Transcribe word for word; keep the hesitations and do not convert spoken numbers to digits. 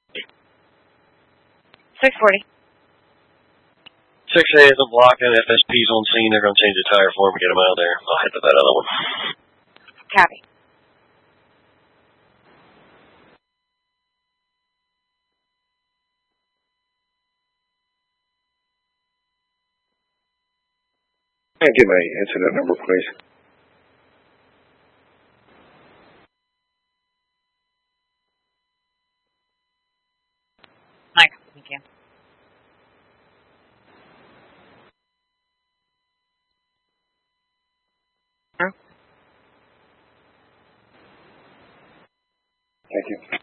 six forty. six A is a block and F S P's on scene. They're going to change the tire for him and get him out of there. I'll head to that other one. Copy. Can I get my incident number, please? Mike, thank you. Thank you.